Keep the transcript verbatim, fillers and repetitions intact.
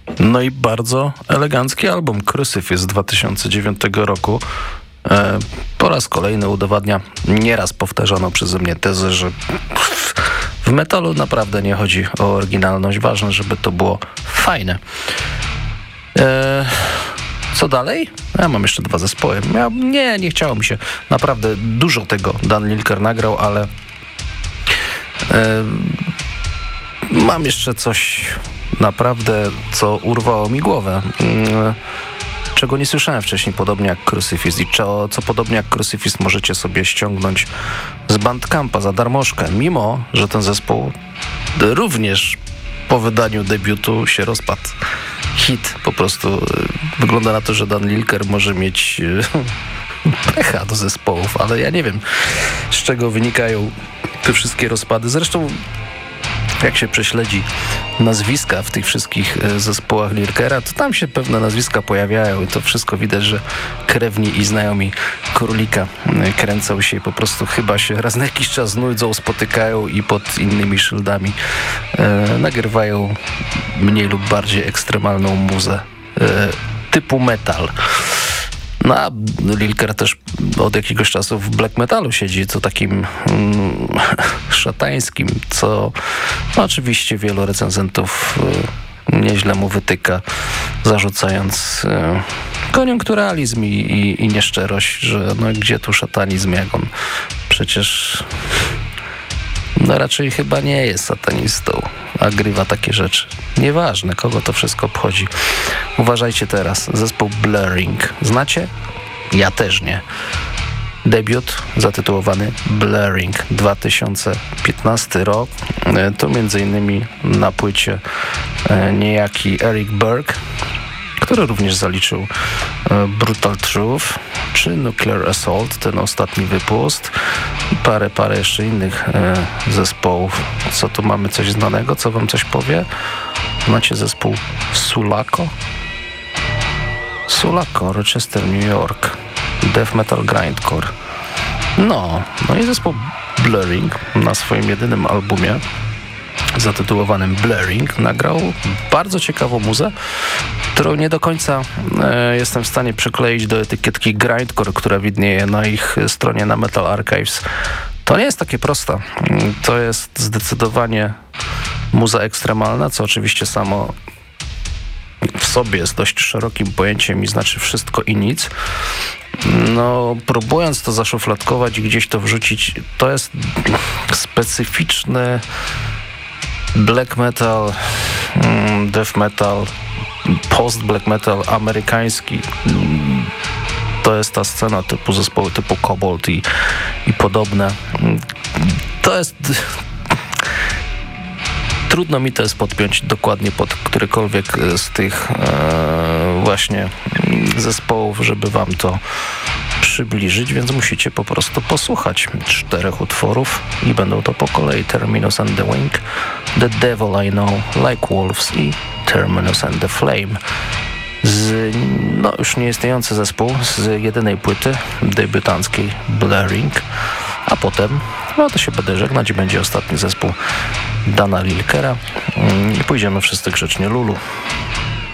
No i bardzo elegancki album Crucifix z dwa tysiące dziewiątego roku. E, po raz kolejny udowadnia nieraz powtarzano przeze mnie tezę, że w metalu naprawdę nie chodzi o oryginalność. Ważne, żeby to było fajne. E, co dalej? Ja mam jeszcze dwa zespoły. Ja, nie, nie chciało mi się. Naprawdę dużo tego Dan Lilker nagrał, ale e, mam jeszcze coś naprawdę, co urwało mi głowę. E, czego nie słyszałem wcześniej, podobnie jak Crucifix i co, co podobnie jak Crucifix możecie sobie ściągnąć z Bandcampa za darmożkę, mimo że ten zespół również po wydaniu debiutu się rozpadł. Hit po prostu. Wygląda na to, że Dan Lilker może mieć pecha do zespołów, ale ja nie wiem, z czego wynikają te wszystkie rozpady. Zresztą jak się prześledzi nazwiska w tych wszystkich zespołach Lilkera, to tam się pewne nazwiska pojawiają i to wszystko widać, że krewni i znajomi Królika kręcą się i po prostu chyba się raz na jakiś czas nudzą, spotykają i pod innymi szyldami e, nagrywają mniej lub bardziej ekstremalną muzę e, typu metal. No a Lilker też od jakiegoś czasu w black metalu siedzi, co takim mm, szatańskim, co no, oczywiście wielu recenzentów y, nieźle mu wytyka, zarzucając y, koniunkturalizm i, i, i nieszczerość, że no gdzie tu szatanizm, jak on przecież no raczej chyba nie jest satanistą, a grywa takie rzeczy. Nieważne, kogo to wszystko obchodzi. Uważajcie teraz. Zespół Blurring. Znacie? Ja też nie. Debiut zatytułowany Blurring, dwa tysiące piętnasty rok. To między innymi na płycie niejaki Eric Berg, który również zaliczył Brutal Truth czy Nuclear Assault, ten ostatni wypust, i parę, parę jeszcze innych zespołów. Co tu mamy? Coś znanego? Co wam coś powie? Macie zespół Sulaco? Sulaco, Rochester, New York. Death Metal Grindcore. No, no i zespół Blurring na swoim jedynym albumie zatytułowanym Blurring nagrał bardzo ciekawą muzę, którą nie do końca e, jestem w stanie przykleić do etykietki grindcore, która widnieje na ich stronie na Metal Archives. To nie jest takie proste. To jest zdecydowanie muza ekstremalna, co oczywiście samo w sobie jest dość szerokim pojęciem i znaczy wszystko i nic. No, próbując to zaszufladkować i gdzieś to wrzucić, to jest specyficzny black metal, death metal, post-black metal amerykański. To jest ta scena typu zespoły typu Cobalt i, i podobne. To jest... Trudno mi to jest podpiąć dokładnie pod którykolwiek z tych e, właśnie zespołów, żeby wam to przybliżyć, więc musicie po prostu posłuchać czterech utworów i będą to po kolei Terminus and the Wing, The Devil I Know, Like Wolves i Terminus and the Flame. Z, no już nieistniejący zespół z jedynej płyty debiutanckiej Blurring, a potem no to się będę żegnać i będzie ostatni zespół Dana Lilkera i pójdziemy wszyscy grzecznie Lulu.